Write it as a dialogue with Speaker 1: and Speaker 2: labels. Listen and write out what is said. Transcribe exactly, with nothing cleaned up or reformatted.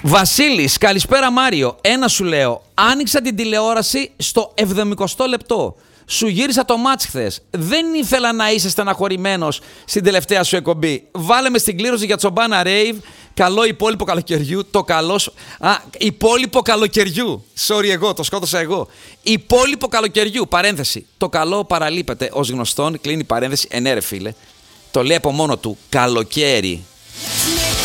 Speaker 1: Βασίλης, καλησπέρα Μάριο. Ένα σου λέω, άνοιξα την τηλεόραση στο εβδομηκοστό λεπτό. Σου γύρισα το μάτς χθες. Δεν ήθελα να είσαι στεναχωρημένος στην τελευταία σου εκπομπή. Βάλε με στην κλήρωση για Τσομπάνα Ρέιβ. Καλό υπόλοιπο καλοκαιριού. Το καλό σου. Α, υπόλοιπο καλοκαιριού. Sorry, εγώ, το σκότωσα εγώ. Υπόλοιπο καλοκαιριού. Παρένθεση. Το καλό παραλείπεται ως γνωστόν. Κλείνει παρένθεση. Ε, ναι, ρε φίλε. Το λέει από μόνο του. Καλοκαίρι.